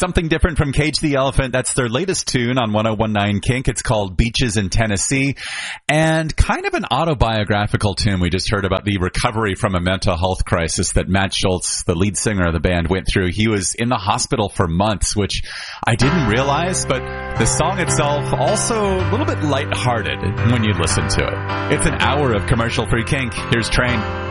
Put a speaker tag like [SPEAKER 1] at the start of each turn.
[SPEAKER 1] something different from Cage the Elephant. That's their latest tune on 101.9 Kink. It's called Beaches in Tennessee, and kind of an autobiographical tune. We just heard about the recovery from a mental health crisis that Matt Schultz, the lead singer of the band, went through. He was in the hospital for months, which I didn't realize, but the song itself also a little bit lighthearted when you listen to it. It's an hour of commercial-free Kink. Here's Train.